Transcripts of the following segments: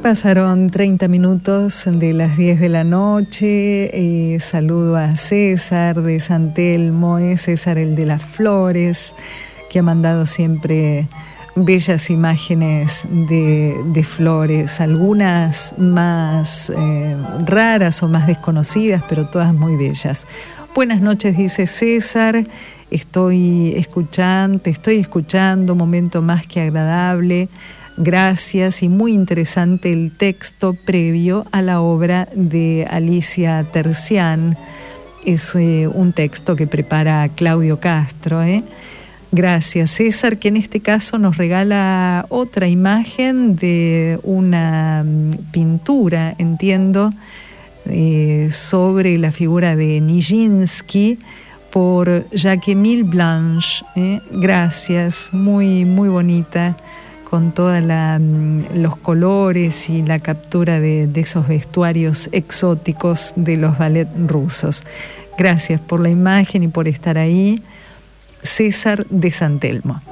Pasaron 30 minutos de las 10 de la noche. Saludo a César de San Telmo, César el de las flores, que ha mandado siempre bellas imágenes de flores, algunas más raras o más desconocidas, pero todas muy bellas. Buenas noches, dice César. Te estoy escuchando, momento más que agradable. Gracias, y muy interesante el texto previo a la obra de Alicia Terzian. Es un texto que prepara Claudio Castro. Gracias, César, que en este caso nos regala otra imagen de una pintura, entiendo, sobre la figura de Nijinsky por Jacques-Émile Blanche. Gracias, muy, muy bonita, con todos los colores y la captura de esos vestuarios exóticos de los ballet rusos. Gracias por la imagen y por estar ahí, César de San Telmo.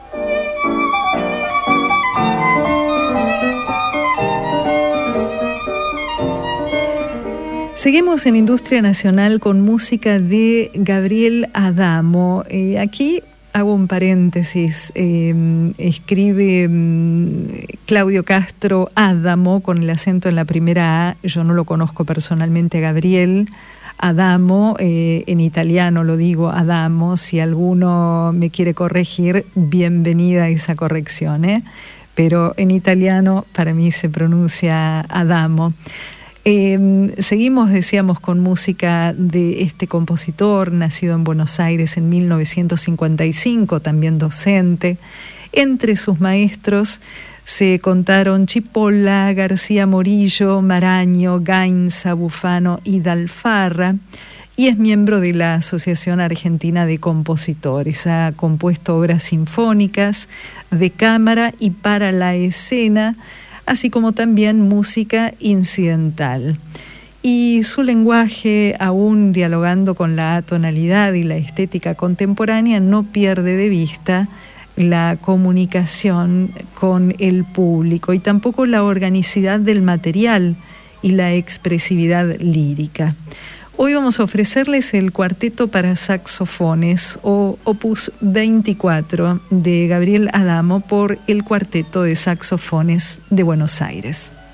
Seguimos en Industria Nacional con música de Gabriel Adamo. Aquí hago un paréntesis. Escribe Claudio Castro Adamo con el acento en la primera A. Yo no lo conozco personalmente a Gabriel Adamo. En italiano lo digo Adamo. Si alguno me quiere corregir, bienvenida a esa corrección, pero en italiano para mí se pronuncia Adamo. Seguimos, decíamos, con música de este compositor, nacido en Buenos Aires en 1955, también docente. Entre sus maestros se contaron Chipolla, García Morillo, Maraño, Gainza, Bufano y Dalfarra, y es miembro de la Asociación Argentina de Compositores. Ha compuesto obras sinfónicas, de cámara y para la escena, así como también música incidental. Y su lenguaje, aún dialogando con la atonalidad y la estética contemporánea, no pierde de vista la comunicación con el público y tampoco la organicidad del material y la expresividad lírica. Hoy vamos a ofrecerles el cuarteto para saxofones, o Opus 24, de Gabriel Adamo por el Cuarteto de Saxofones de Buenos Aires.